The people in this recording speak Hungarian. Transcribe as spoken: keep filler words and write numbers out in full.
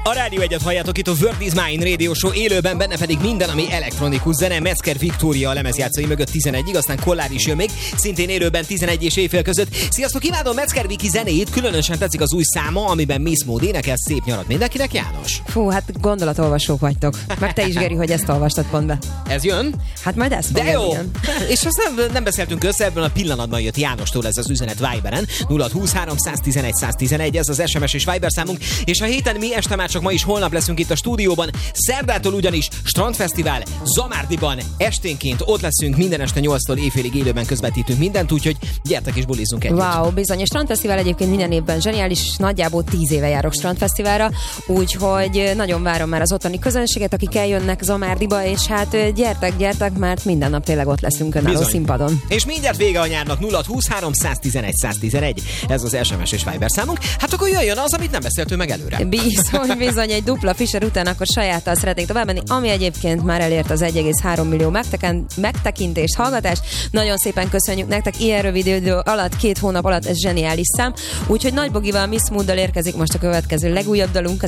A Rádió egyet halljátok, itt a World is Mine Radio Show élőben, benne pedig minden, ami elektronikus zene. Metzger Viktória a lemezjátszói mögött tizenegyig, aztán Kollár is jön még, szintén élőben tizenegy és éjfél között. Sziasztok, imádom Metzger Viki zenéjét, különösen tetszik az új száma, amiben Miss Mód énekel. Szép nyarat mindenkinek, János. Fú, hát gondolatolvasók vagytok. Meg te is, Geri, hogy ezt olvastad pont be. Ez jön? Hát majd ezt De jó! jön. És azt nem, nem beszéltünk össze, ebben a pillanatban jött Jánostól ez az üzenet Viberen. nulla húsz háromszáztizenegy száztizenegy, ez az es em es és Viber számunk, és a héten mi este már csak ma is, holnap leszünk itt a stúdióban. Szerdától ugyanis Strandfesztivál Zamárdiban esténként ott leszünk, minden este nyolctól éjfélig élőben közvetítünk mindent, úgyhogy gyertek és bulizzunk együtt. Wow, bizony. A Strandfesztivál egyébként minden évben zseniális, nagyjából tíz éve járok Strandfesztiválra, úgyhogy nagyon várom már az ottani közönséget, akik eljönnek Zamárdiba, és hát gyertek, gyertek, mert minden nap tényleg ott leszünk önálló színpadon. És mindjárt vége a nyárnak, nulla húsz háromszáztizenegy száztizenegy, ez az es em es és Viber számunk. Hát akkor jöjjön az, amit nem beszéltünk meg előre. Bizony, bizony, egy dupla Fischer után akkor sajáttal szeretnék továbbmenni, ami egyébként már elért az egy egész három millió megteken- megtekintést, hallgatást. Nagyon szépen köszönjük nektek, ilyen rövid idő alatt, két hónap alatt ez zseniális szám. Úgyhogy Nagy Bogival, Miss Mooddal érkezik most a következő legújabb dalunk,